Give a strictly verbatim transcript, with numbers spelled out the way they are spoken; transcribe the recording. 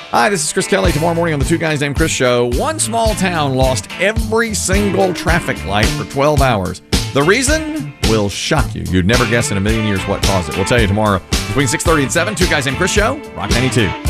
Hi, this is Chris Kelly. Tomorrow morning on the Two Guys Named Chris show, one small town lost every single traffic light for twelve hours. The reason will shock you. You'd never guess in a million years what caused it. We'll tell you tomorrow between six thirty and seven. Two Guys Named Chris show, Rock ninety-two.